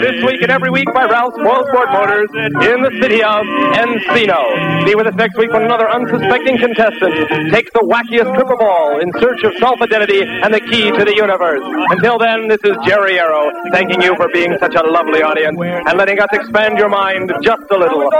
this week and every week by Ralph's Spoil Sport Motors in the city of Encino. Be with us next week when another unsuspecting contestant takes the wackiest trip of all in search of self-identity and the key to the universe. Until then, this is Jerry Arrow thanking you for being such a lovely audience and letting us expand your mind just a little.